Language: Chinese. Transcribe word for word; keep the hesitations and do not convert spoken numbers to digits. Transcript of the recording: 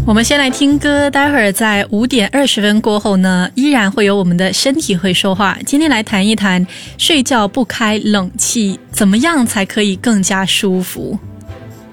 我们先来听歌，待会儿在五点二十分过后呢，依然会有我们的身体会说话。今天来谈一谈睡觉不开冷气，怎么样才可以更加舒服？